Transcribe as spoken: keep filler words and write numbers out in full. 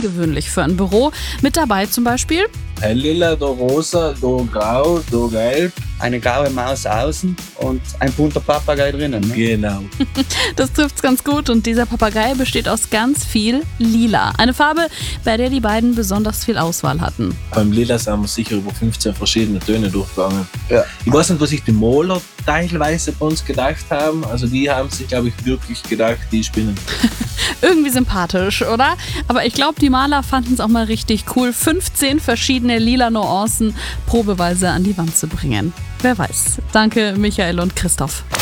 ungewöhnlich für ein Büro. Mit dabei zum Beispiel Ein Lila, da Rosa, da Grau, da Gelb. Eine graue Maus außen und ein bunter Papagei drinnen. Ne? Genau. Das trifft's ganz gut und dieser Papagei besteht aus ganz viel Lila. Eine Farbe, bei der die beiden besonders viel Auswahl hatten. Beim Lila sind wir sicher über fünfzehn verschiedene Töne durchgegangen. Ja. Ich weiß nicht, was sich die Maler teilweise bei uns gedacht haben. Also die haben sich, glaube ich, wirklich gedacht, die spinnen. Irgendwie sympathisch, oder? Aber ich glaube, die Maler fanden es auch mal richtig cool, fünfzehn verschiedene lila Nuancen probeweise an die Wand zu bringen. Wer weiß. Danke, Michael und Christoph.